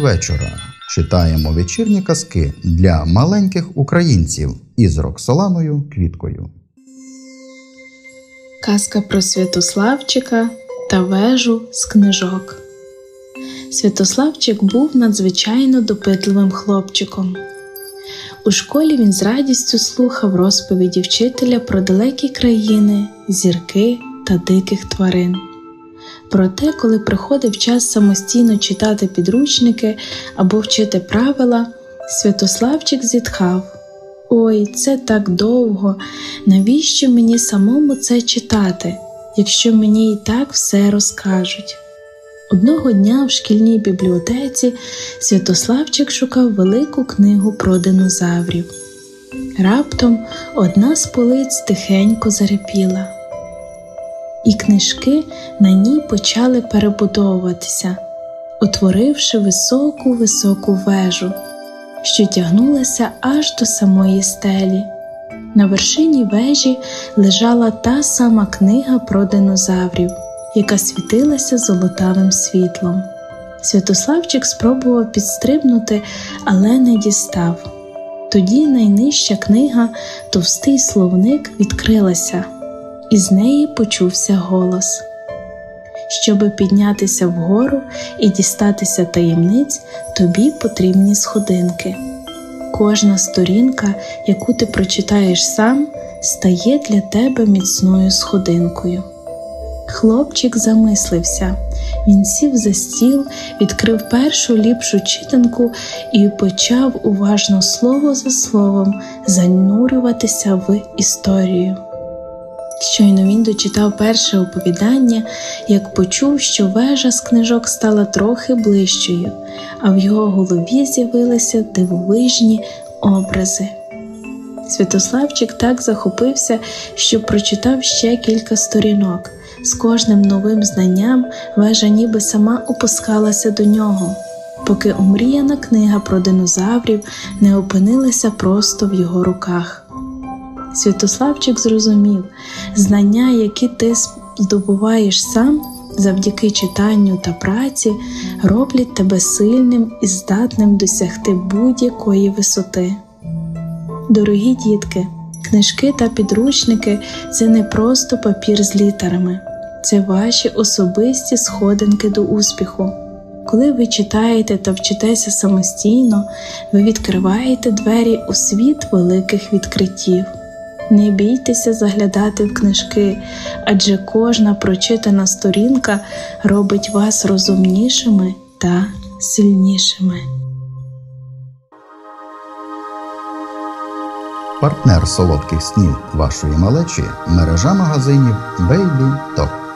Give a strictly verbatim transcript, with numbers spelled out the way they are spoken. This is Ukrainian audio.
Вечора читаємо вечірні казки для маленьких українців із Роксоланою Квіткою. Казка про Святославчика та вежу з книжок. Святославчик був надзвичайно допитливим хлопчиком. У школі він з радістю слухав розповіді вчителя про далекі країни, зірки та диких тварин. Проте, коли приходив час самостійно читати підручники або вчити правила, Святославчик зітхав: «Ой, це так довго, навіщо мені самому це читати, якщо мені і так все розкажуть?» Одного дня в шкільній бібліотеці Святославчик шукав велику книгу про динозаврів. Раптом одна з полиць тихенько зарипіла, і книжки на ній почали перебудовуватися, утворивши високу-високу вежу, що тягнулася аж до самої стелі. На вершині вежі лежала та сама книга про динозаврів, яка світилася золотавим світлом. Святославчик спробував підстрибнути, але не дістав. Тоді найнижча книга, товстий словник, відкрилася, і з неї почувся голос: «Щоби піднятися вгору і дістатися таємниць, тобі потрібні сходинки. Кожна сторінка, яку ти прочитаєш сам, стає для тебе міцною сходинкою». Хлопчик замислився. Він сів за стіл, відкрив першу ліпшу читанку і почав уважно слово за словом занурюватися в історію. Щойно він дочитав перше оповідання, як почув, що вежа з книжок стала трохи ближчою, а в його голові з'явилися дивовижні образи. Святославчик так захопився, що прочитав ще кілька сторінок. З кожним новим знанням вежа ніби сама опускалася до нього, поки омріяна книга про динозаврів не опинилася просто в його руках. Святославчик зрозумів: знання, які ти здобуваєш сам завдяки читанню та праці, роблять тебе сильним і здатним досягти будь-якої висоти. Дорогі дітки, книжки та підручники – це не просто папір з літерами. Це ваші особисті сходинки до успіху. Коли ви читаєте та вчитеся самостійно, ви відкриваєте двері у світ великих відкриттів. Не бійтеся заглядати в книжки, адже кожна прочитана сторінка робить вас розумнішими та сильнішими. Партнер солодких снів вашої малечі – мережа магазинів Бейбі Топ.